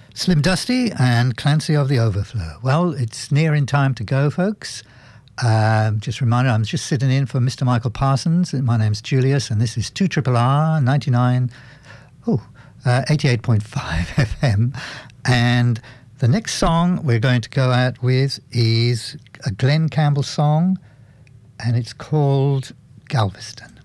Slim Dusty and Clancy of the Overflow. Well, it's nearing time to go, folks. Just a reminder, I'm just sitting in for Mr. Michael Parsons. My name's Julius, and this is 2RRR 88.5 FM. And the next song we're going to go out with is a Glenn Campbell song, and it's called Galveston.